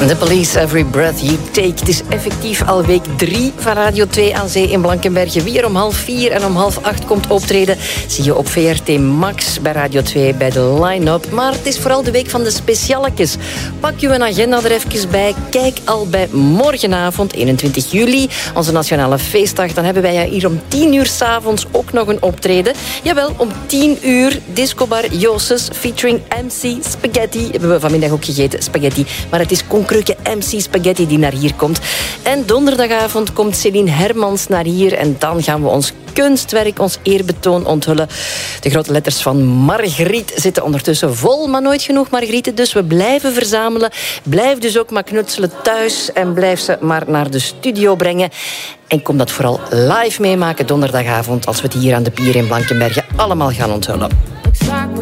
The Police, Every Breath You Take. Het is effectief al week 3 van Radio 2 aan Zee in Blankenberge. Wie er om 7:30 en om 7:30 komt optreden, zie je op VRT Max bij Radio 2 bij de line-up. Maar het is vooral de week van de specialetjes. Pak je een agenda er even bij. Kijk al bij morgenavond, 21 juli, onze nationale feestdag. Dan hebben wij hier om 10 uur 's avonds ook nog een optreden. Jawel, om 10 uur Discobar Joosses featuring MC Spaghetti. Hebben we vanmiddag ook gegeten, spaghetti. Maar het is Konkreuke MC Spaghetti die naar hier komt. En donderdagavond komt Céline Hermans naar hier. En dan gaan we ons kunstwerk, ons eerbetoon onthullen. De grote letters van Margriet zitten ondertussen vol, maar nooit genoeg Margrieten. Dus we blijven verzamelen. Blijf dus ook maar knutselen thuis en blijf ze maar naar de studio brengen. En kom dat vooral live meemaken donderdagavond als we het hier aan de pier in Blankenberge allemaal gaan onthullen.